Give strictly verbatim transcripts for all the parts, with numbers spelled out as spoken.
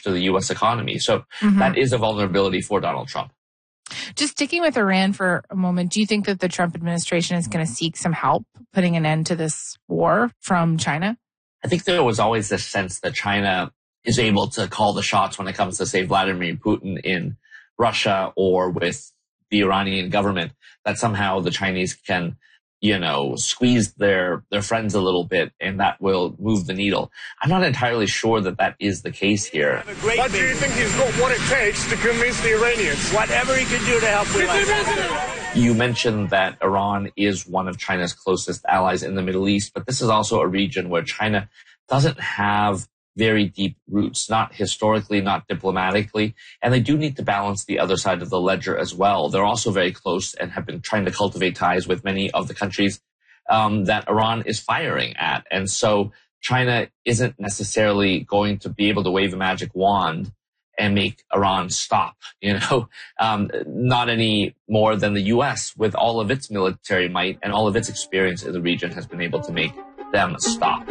to the U S economy. So Mm-hmm. that is a vulnerability for Donald Trump. Just sticking with Iran for a moment, do you think that the Trump administration is going to seek some help putting an end to this war from China? I think there was always this sense that China is able to call the shots when it comes to, say, Vladimir Putin in Russia or with the Iranian government, that somehow the Chinese can, you know, squeeze their, their friends a little bit and that will move the needle. I'm not entirely sure that that is the case here. But do you think he's got what it takes to convince the Iranians? Whatever he can do to help with You mentioned that Iran is one of China's closest allies in the Middle East, but this is also a region where China doesn't have very deep roots, not historically, not diplomatically, and they do need to balance the other side of the ledger as well. They're also very close and have been trying to cultivate ties with many of the countries um, that Iran is firing at. And so China isn't necessarily going to be able to wave a magic wand and make Iran stop, you know, um, not any more than the U S with all of its military might and all of its experience in the region has been able to make them stop.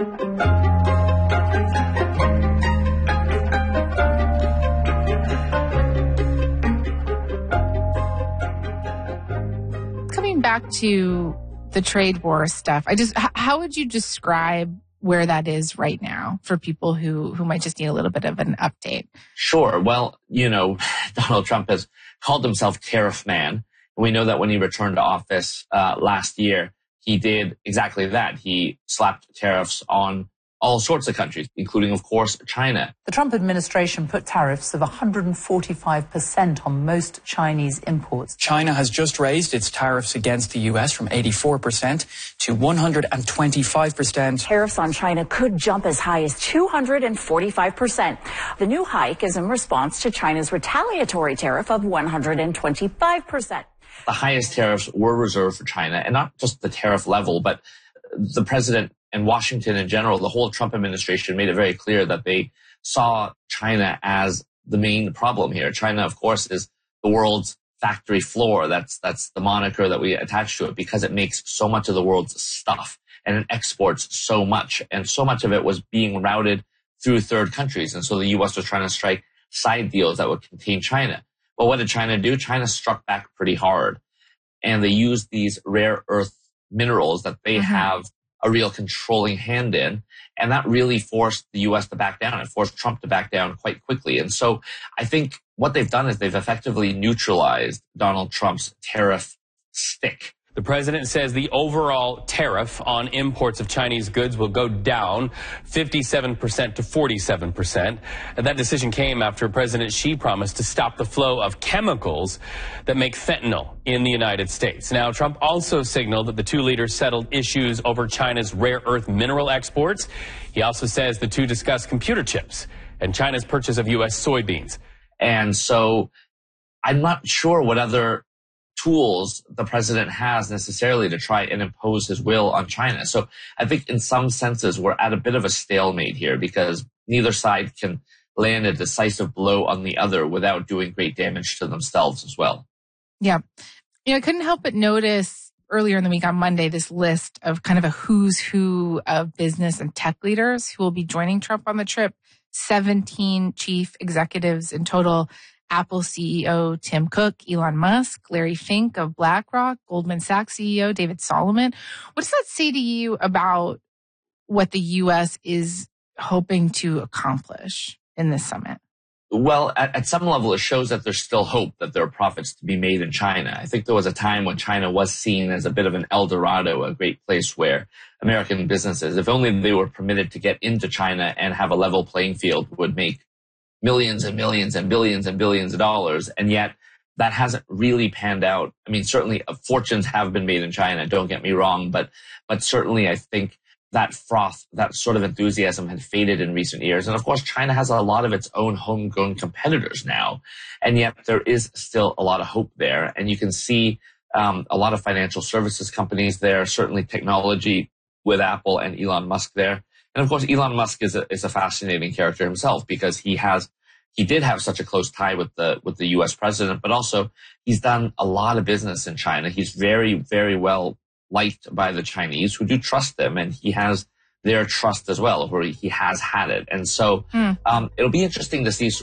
Coming back to the trade war stuff, I just, h- how would you describe where that is right now for people who, who might just need a little bit of an update? Sure. Well, you know, Donald Trump has called himself Tariff Man. We know that when he returned to office uh, last year, he did exactly that. He slapped tariffs on all sorts of countries, including, of course, China. The Trump administration put tariffs of one hundred forty-five percent on most Chinese imports. China has just raised its tariffs against the U S from eighty-four percent to one hundred twenty-five percent. Tariffs on China could jump as high as two hundred forty-five percent. The new hike is in response to China's retaliatory tariff of one hundred twenty-five percent. The highest tariffs were reserved for China, and not just the tariff level, but the president and Washington in general, the whole Trump administration made it very clear that they saw China as the main problem here. China, of course, is the world's factory floor. That's that's the moniker that we attach to it because it makes so much of the world's stuff and it exports so much. And so much of it was being routed through third countries. And so the U S was trying to strike side deals that would contain China. But what did China do? China struck back pretty hard. And they used these rare earth minerals that they mm-hmm. have a real controlling hand in. And that really forced the U S to back down. It forced Trump to back down quite quickly. And so I think what they've done is they've effectively neutralized Donald Trump's tariff stick. The president says the overall tariff on imports of Chinese goods will go down fifty-seven percent to forty-seven percent. And that decision came after President Xi promised to stop the flow of chemicals that make fentanyl in the United States. Now, Trump also signaled that the two leaders settled issues over China's rare earth mineral exports. He also says the two discussed computer chips and China's purchase of U S soybeans. And so I'm not sure what other tools the president has necessarily to try and impose his will on China. So I think in some senses we're at a bit of a stalemate here because neither side can land a decisive blow on the other without doing great damage to themselves as well. Yeah. You know, I couldn't help but notice earlier in the week on Monday this list of kind of a who's who of business and tech leaders who will be joining Trump on the trip. seventeen chief executives in total. Apple C E O Tim Cook, Elon Musk, Larry Fink of BlackRock, Goldman Sachs C E O David Solomon. What does that say to you about what the U S is hoping to accomplish in this summit? Well, at, at some level, it shows that there's still hope that there are profits to be made in China. I think there was a time when China was seen as a bit of an El Dorado, a great place where American businesses, if only they were permitted to get into China and have a level playing field, would make millions and millions and billions and billions of dollars. And yet that hasn't really panned out. I mean, certainly uh, fortunes have been made in China, don't get me wrong, but, but certainly I think that froth, that sort of enthusiasm had faded in recent years. And of course, China has a lot of its own homegrown competitors now. And yet there is still a lot of hope there. And you can see um, a lot of financial services companies there, certainly technology with Apple and Elon Musk there. And of course, Elon Musk is a, is a fascinating character himself because he has, he did have such a close tie with the, with the U S president, but also he's done a lot of business in China. He's very, very well liked by the Chinese who do trust him, and he has their trust as well, where he has had it. And so, mm. um, it'll be interesting to see